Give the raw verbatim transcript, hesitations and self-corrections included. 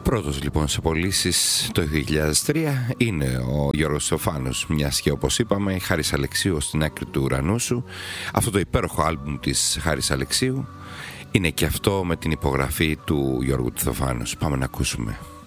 Πρώτος λοιπόν σε πωλήσεις το δύο χιλιάδες τρία είναι ο Γιώργος Θεοφάνος, μιας και όπως είπαμε η Χάρης Αλεξίου στην άκρη του ουρανού σου. Αυτό το υπέροχο άλμπουμ της Χάρης Αλεξίου είναι και αυτό με την υπογραφή του Γιώργου Θεοφάνου. Πάμε να ακούσουμε.